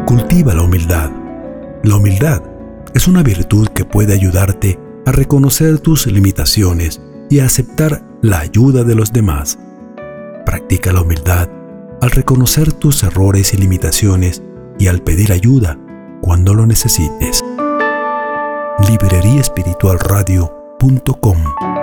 Cultiva la humildad. La humildad es una virtud que puede ayudarte a reconocer tus limitaciones y a aceptar la ayuda de los demás. Practica la humildad al reconocer tus errores y limitaciones y al pedir ayuda cuando lo necesites. libreriaespiritualradio.com